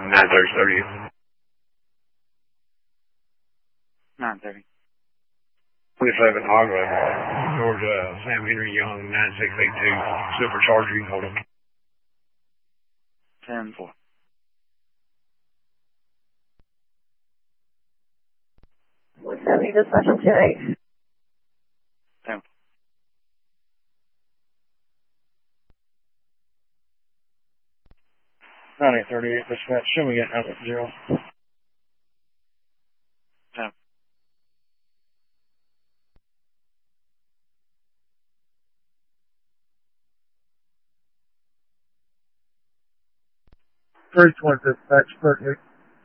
930. 930. 27 Agua, Georgia, Sam Henry Young, 9682, Supercharger, you can hold him. 10-4. What's happening, dispatch 10-8? 10-4. 9838, dispatch, show me get out of 0. 10. Dispatch 38.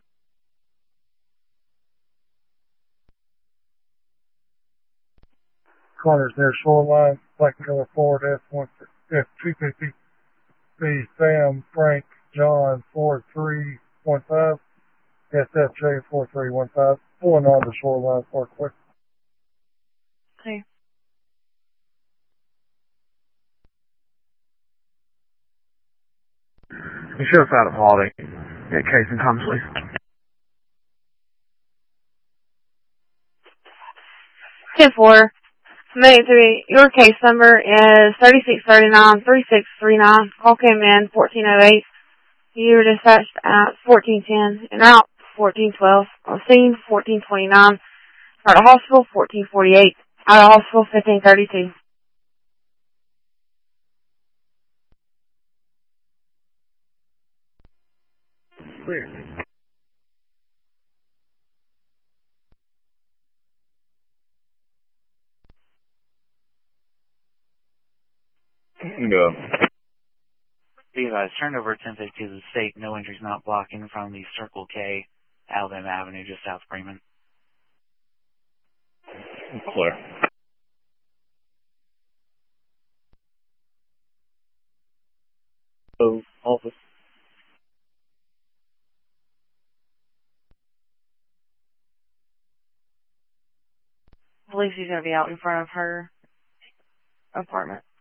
Corners near shoreline, Black Miller Ford, F250, B, Sam, Frank, John, 4315, SFJ 4315, pulling on the shoreline for quick. Okay. You show us out of quality. Yeah, case and Thomas Lee. 10-4. 93. Your case number is 3639-3639. Call came in 1408. You were dispatched at 1410. En route 1412. On scene 1429. Start of hospital 1448. Out of hospital 1532. Clear. No. Be advised, turned over 1050 to the state. No injuries not blocking from the Circle K, Alabama Avenue, just south of Freeman. Clear. So, office. I believe she's going to be out in front of her apartment.